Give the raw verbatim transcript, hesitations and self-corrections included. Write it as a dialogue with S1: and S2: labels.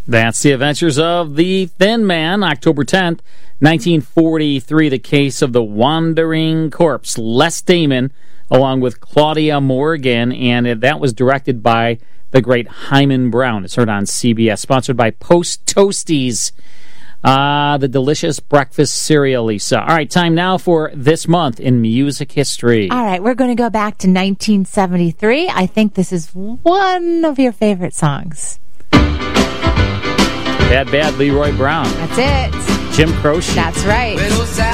S1: That's The Adventures of the Thin Man, October tenth, nineteen forty-three, the case of the wandering corpse. Les Damon, along with Claudia Morgan, and that was directed by the great Hyman Brown. It's heard on C B S, sponsored by Post Toasties, uh, the delicious breakfast cereal, Lisa. All right, time now for This Month in Music History.
S2: All right, we're going to go back to nineteen seventy-three. I think this is one of your favorite songs.
S1: Bad Bad Leroy Brown.
S2: That's it.
S1: Jim Croce.
S2: That's right.